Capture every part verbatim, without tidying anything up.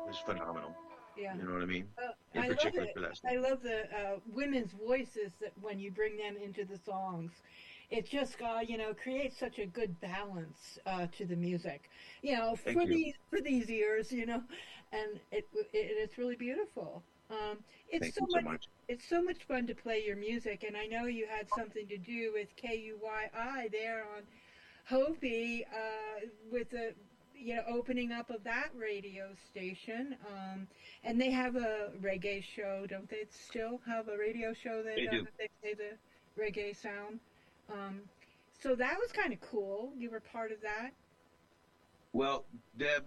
is phenomenal. Yeah. You know what I mean? Uh, In I love particular it. for that I song. love the uh, women's voices that when you bring them into the songs, it just uh, you know creates such a good balance uh, to the music. You know, Thank for you. these for these ears, you know, and it, it it's really beautiful. Um, it's Thank so you so much. much. It's so much fun to play your music, and I know you had something to do with K U Y I there on Hopi uh, with the you know opening up of that radio station, um, and they have a reggae show, don't they? Still have a radio show that They uh, do. they play the reggae sound. Um, so that was kind of cool. You were part of that. Well, Deb,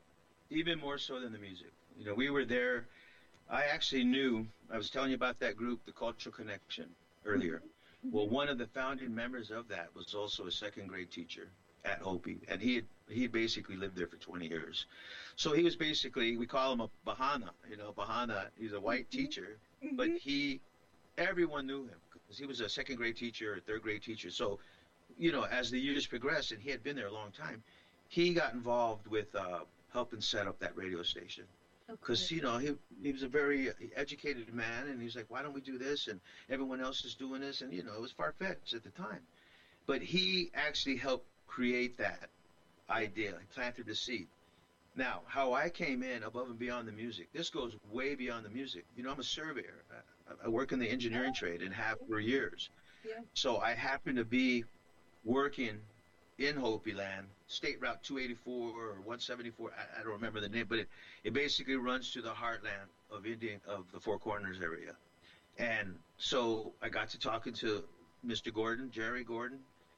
even more so than the music. You know, we were there. I actually knew, I was telling you about that group, the Cultural Connection, earlier. Well, Mm-hmm. one of the founding members of that was also a second grade teacher at Hopi, and he had he had basically lived there for twenty years. So he was basically, we call him a Bahana, you know, Bahana. He's a white Hmm. teacher, but Hmm. he, everyone knew him because he was a second grade teacher, or third grade teacher. So, you know, as the years progressed, and he had been there a long time, he got involved with uh, helping set up that radio station Oh, cool. because you know he he was a very educated man, and he's like, why don't we do this? And everyone else is doing this, and you know it was far fetched at the time, but he actually helped create that Yeah. idea. He planted the seed. Now, how I came in above and beyond the music, this goes way beyond the music. You know, I'm a surveyor. I, I work in the engineering Oh, trade and have for years. yeah. So I happen to be working in Hopi land, State Route two eighty-four or one seventy-four. I, I don't remember the name, but it, it basically runs to the heartland of Indian of the Four Corners area. And so I got to talking to mister Gordon, Jerry Gordon,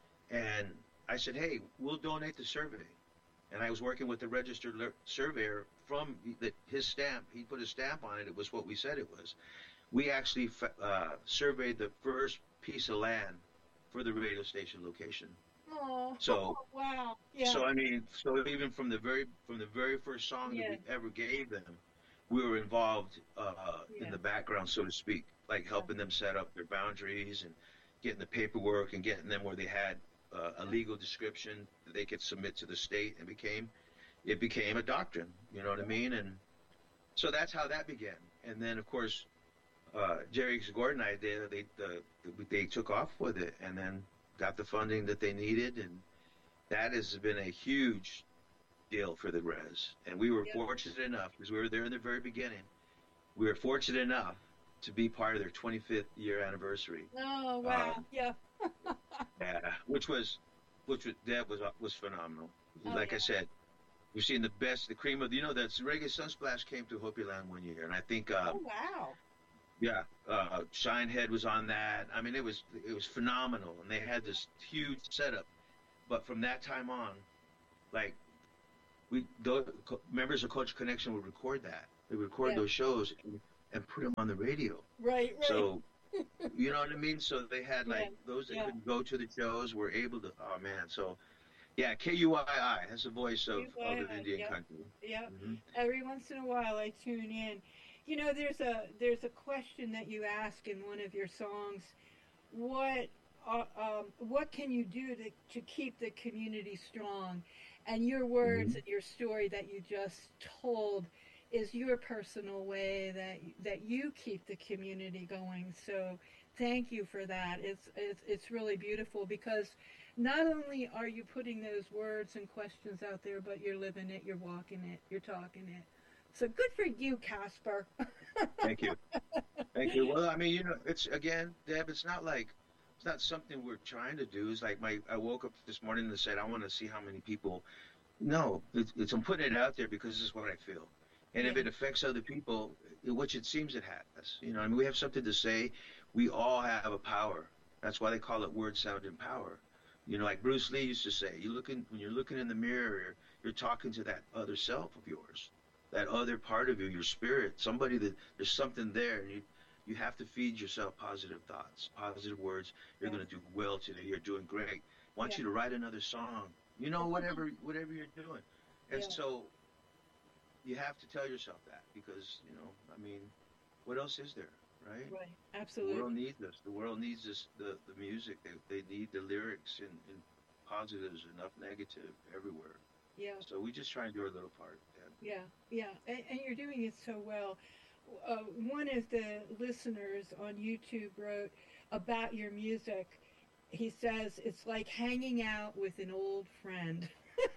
and I said, "Hey, we'll donate the survey." And I was working with the registered surveyor from the, his stamp. He put a stamp on it. It was what we said it was. We actually uh, surveyed the first piece of land for the radio station location. Oh, So wow. Yeah. so I mean, so even from the very from the very first song that Yeah. we ever gave them, we were involved uh, in Yeah. the background, so to speak, like Yeah. helping them set up their boundaries and getting the paperwork and getting them where they had uh, a legal description that they could submit to the state, and became it became a doctrine. You know what I mean? And so that's how that began. And then, of course, uh, Jerry Gordon and I did. They the, they took off with it, and then got the funding that they needed, and that has been a huge deal for the Res. And we were Yeah. fortunate enough, because we were there in the very beginning, we were fortunate enough to be part of their twenty-fifth year anniversary. Oh, Um, wow. Yeah. yeah, which was, which was, that was was phenomenal. Oh, Like I yeah. said, we've seen the best, the cream of, you know, that Reggae Sunsplash came to Hopi Land one year, and I think, uh, Oh, wow. yeah, uh, Shinehead was on that. I mean, it was it was phenomenal, and they had this huge setup. But from that time on, like we those members of Culture Connection would record that. They would record Yeah. those shows and, and put them on the radio. Right. Right. So you know what I mean. So they had Yeah. like those that Yeah. couldn't go to the shows were able to. Oh man. So yeah, K U I I. That's the voice of You of an uh, Indian Yep. country. Yep. Hmm. Every once in a while, I tune in. You know, there's a there's a question that you ask in one of your songs. What uh, um, what can you do to to keep the community strong? And your words Hmm. and your story that you just told is your personal way that that you keep the community going. So thank you for that. It's it's it's really beautiful because not only are you putting those words and questions out there, but you're living it, you're walking it, you're talking it. So good for you, Casper. Thank you. Thank you. Well, I mean, you know, it's again, Deb. It's not like it's not something we're trying to do. It's like my I woke up this morning and said I want to see how many people. No, it's, it's I'm putting it out there because this is what I feel, and Yeah, if it affects other people, which it seems it has, you know, I mean, we have something to say. We all have a power. That's why they call it word, sound, and power. You know, like Bruce Lee used to say, you looking when you're looking in the mirror, you're, you're talking to that other self of yours, that other part of you, your spirit, somebody that there's something there, and you you have to feed yourself positive thoughts, positive words. You're yeah, going to do well today. You're doing great. I want yeah, you to write another song. You know, whatever whatever you're doing. And yeah. so you have to tell yourself that because, you know, I mean, what else is there, right? Right, The world absolutely. needs us. The world needs this, the, the music. They, they need the lyrics and, and positives, enough negative everywhere. yeah, So we just try and do our little part. And yeah, yeah. And, and you're doing it so well. Uh, one of the listeners on YouTube wrote about your music. He says it's like hanging out with an old friend.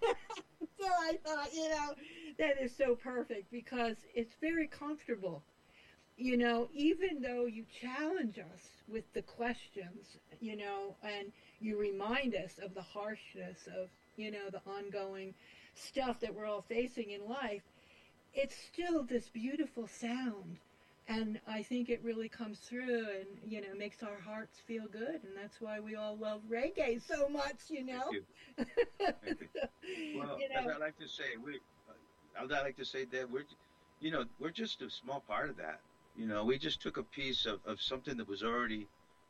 So I thought, you know, that is so perfect because it's very comfortable. You know, even though you challenge us with the questions, you know, and you remind us of the harshness of, you know, the ongoing stuff that we're all facing in life, it's still this beautiful sound. And I think it really comes through and, you know, makes our hearts feel good. And that's why we all love reggae so much, you thank know? you, thank you. Well, You as know, I like to say, we, uh, as I like to say, Deb, we're, you know, we're just a small part of that. You know, we just took a piece of, of something that was already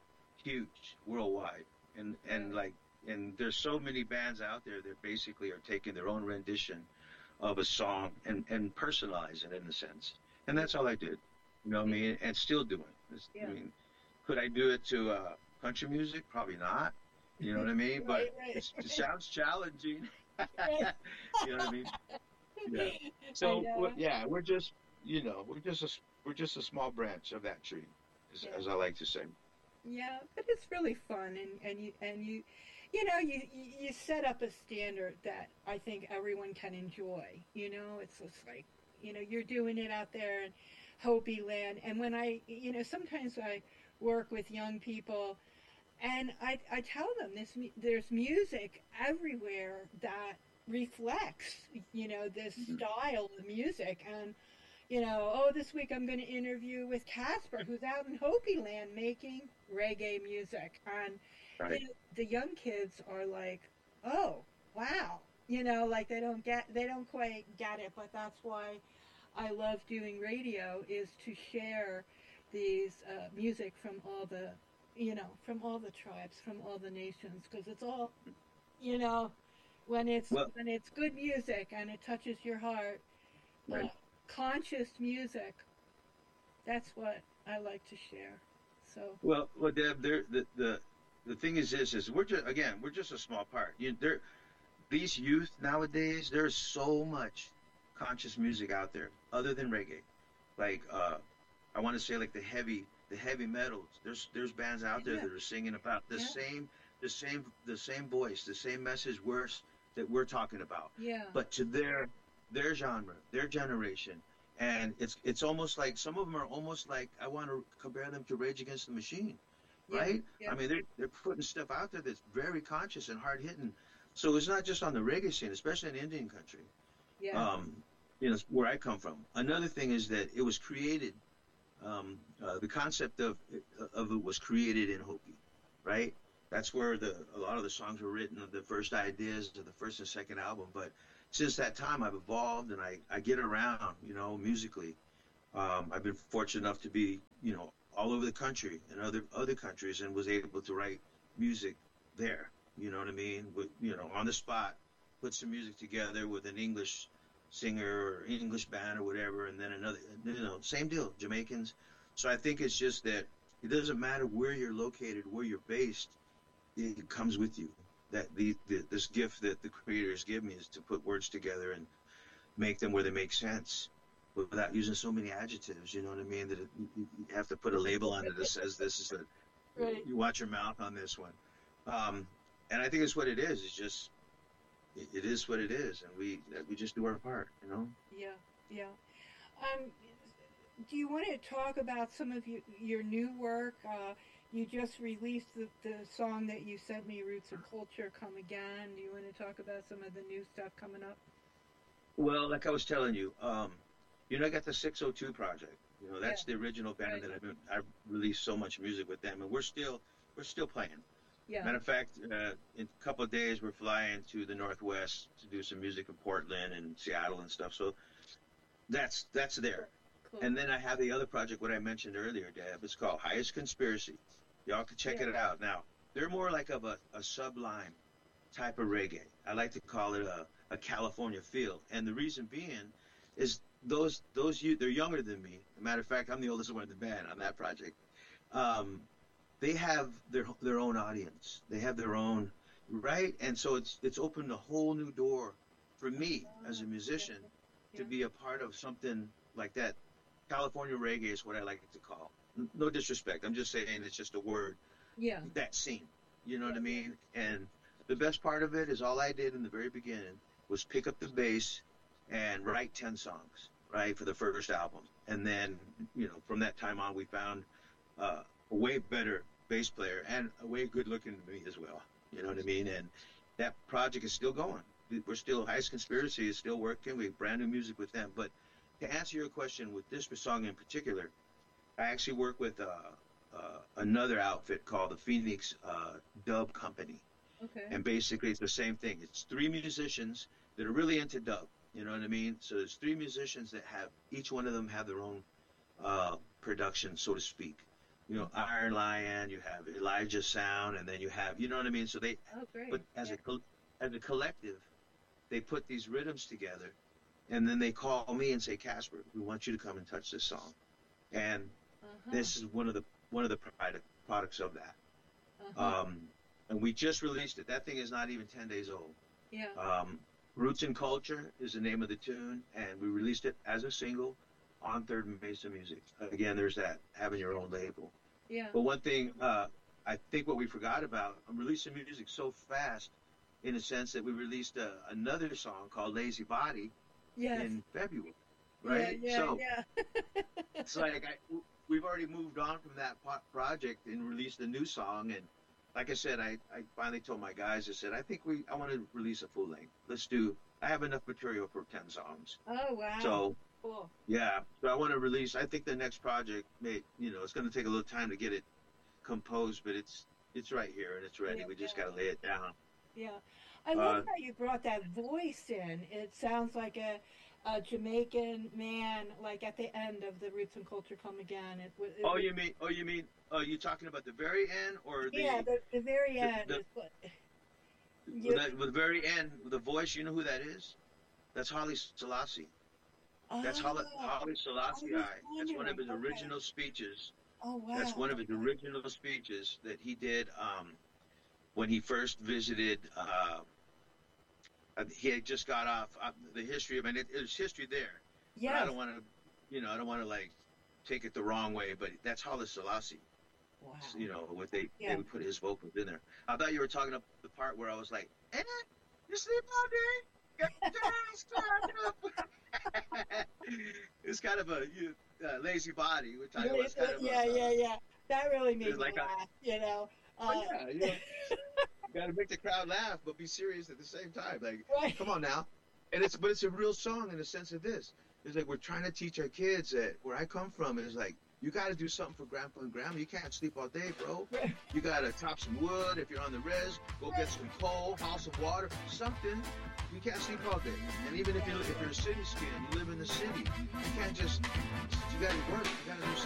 huge worldwide, and and right, like, and there's so many bands out there that basically are taking their own rendition of a song and and personalizing it in a sense, and yeah, that's all I did. You know what I yeah, mean? And still doing. It's- I yeah. mean, could I do it to uh, country music? Probably not. You know what I mean? But Right, right, it's, it right, sounds challenging. right. You know what I mean? Yeah. I So know. what- yeah, we're just you know we're just a s- we're just a small branch of that tree, as, Yeah. as I like to say. Yeah, but it's really fun, and, and you and you, you know, you you set up a standard that I think everyone can enjoy. You know, it's just like, you know, you're doing it out there in Hopi land, and when I, you know, sometimes I work with young people, and I I tell them this there's music everywhere that reflects, you know, this Mhm. style of music, and you know, oh, this week I'm going to interview with Casper, who's out in Hopi land making reggae music. And, you Right. know, the young kids are like, oh, wow. You know, like they don't get, they don't quite get it, but that's why I love doing radio is to share these uh, music from all the, you know, from all the tribes, from all the nations, because it's all, you know, when it's Well, when it's good music and it touches your heart, uh, right. conscious music. That's what I like to share. So Well, well, Deb, there the the the thing is this is we're just again we're just a small part. You there these youth nowadays there's so much conscious music out there other than reggae. Like uh I want to say like the heavy the heavy metals. There's there's bands out there yeah, that are singing about the yeah, same the same the same voice, the same message worse that we're talking about. yeah, But to their their genre, their generation. And it's it's almost like some of them are almost like I want to compare them to Rage Against the Machine, yeah, right? yeah, I mean they're they're putting stuff out there that's very conscious and hard hitting. So it's not just on the reggae scene, especially in Indian country, yeah, um, you know, where I come from. Another thing is that it was created. Um, uh, the concept of of it was created in Hopi, right? That's where the a lot of the songs were written, the first ideas of the first and second album. But since that time, I've evolved and I, I get around, you know, musically. Um, I've been fortunate enough to be, you know, all over the country and other other countries, and was able to write music there. You know what I mean? With you know, on the spot, put some music together with an English singer or English band or whatever, and then another, you know, same deal, Jamaicans. So I think it's just that it doesn't matter where you're located, where you're based, it comes with you. That the, the this gift that the creators give me is to put words together and make them where they make sense without using so many adjectives. You know what I mean? That it, you, you have to put a label on it that says this is a. right, You watch your mouth on this one, um, and I think it's what it is. It's just it, it is what it is, and we we just do our part. You know. yeah, yeah. Um, do you want to talk about some of your, your new work? Uh, you just released the, the song that you sent me, Roots and Culture, Come Again. Do you want to talk about some of the new stuff coming up? Well, like I was telling you, um, you know, I got the six oh two project. You know, Yeah, that's the original band right. that I've been. I've released so much music with them, and we're still we're still playing. Yeah, Matter of fact, uh, in a couple of days we're flying to the Northwest to do some music in Portland and Seattle and stuff. So that's that's there. cool. And then I have the other project, what I mentioned earlier, Deb. It's called Highest Conspiracy. Y'all can check Yeah, it out. Now they're more like of a, a sublime type of reggae. I like to call it a, a California feel. And the reason being is those those you they're younger than me. As a matter of fact, I'm the oldest one in the band on that project. Um, they have their their own audience. They have their own right, and so it's it's opened a whole new door for me as a musician Yeah. to be a part of something like that. California reggae is what I like it to call. No disrespect. I'm just saying it's just a word. Yeah. That scene. You know what I Yeah. mean? And the best part of it is all I did in the very beginning was pick up the bass and write ten songs, right, for the first album. And then, you know, from that time on, we found uh, a way better bass player and a way good looking to me as well. You know what I mean? And that project is still going. We're still, Heist Conspiracy is still working. We have brand new music with them. But to answer your question with this song in particular, I actually work with uh, uh, another outfit called the Phoenix uh, Dub Company. Okay. And basically it's the same thing. It's three musicians that are really into dub. You know what I mean? So there's three musicians that have, each one of them have their own uh, production, so to speak. You know, Iron Lion, you have Elijah Sound, and then you have, you know what I mean? So they, Oh, great. but as yeah. a as a collective, they put these rhythms together, and then they call me and say, Casper, we want you to come and touch this song. And Uh-huh. this is one of the one of the product, products of that. Uh-huh. Um, and we just released it. That thing is not even ten days old. yeah. Um, Roots and Culture is the name of the tune, and we released it as a single on Third Mesa Music. Again, there's that, having your own label. Yeah. But one thing, uh, I think what we forgot about, I'm releasing music so fast in a sense that we released a, another song called Lazy Body Yes. in February, right? Yeah. Yeah. so yeah. it's like I, we've already moved on from that po- project and released a new song. And like I said, I, I finally told my guys, I said, I think we, I want to release a full length. Let's do, I have enough material for ten songs. Oh wow. So, cool. yeah, so I want to release, I think the next project, may, you know, it's going to take a little time to get it composed, but it's, it's right here and it's ready. Yeah, we just yeah. got to lay it down. Yeah. I love Uh, how you brought that voice in. It sounds like a, a Jamaican man, like at the end of the Roots and Culture Come Again. It, was- it, Oh, was- you mean, oh, you mean, oh, you talking about the very end or the, yeah, the, the very the- end. the- is what, you, the, the very end, the voice, you know who that is? That's Holly Selassie. That's Holly, oh, Holly Selassie. was That's one of his wondering. Okay. original speeches. oh wow. That's one of his original speeches that he did um, when he first visited. Uh, uh, he had just got off uh, the history. I mean, it, there's history there. But Yes. I don't want to, you know, I don't want to like take it the wrong way. But that's Holly Selassie. Wow. You know, what they Yeah. they would put his vocals in there. I thought you were talking about the part where I was like, "Eh, you sleep all day, got your ass turned up." It's kind of a you, uh, lazy body. We're talking about it's kind of yeah, a, yeah, yeah. That really made it's me like a- laugh. You know. Oh, Uh, yeah, you know, you got to make the crowd laugh, but be serious at the same time. Like, right. come on now. And it's, but it's a real song in the sense of this. It's like we're trying to teach our kids that where I come from is like, you got to do something for grandpa and grandma. You can't sleep all day, bro. Right. You got to chop some wood. If you're on the res, go get some coal, house of water, something. You can't sleep all day. And even if you're, if you're a city skin, you live in the city, you can't just, you got to work. You got to do